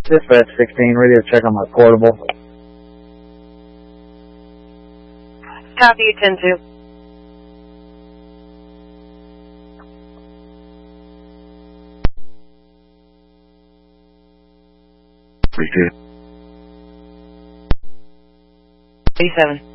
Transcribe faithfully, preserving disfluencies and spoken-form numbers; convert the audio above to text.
Dispatch sixteen, radio check on my portable. Copy, you ten two. three two. eighty-seven.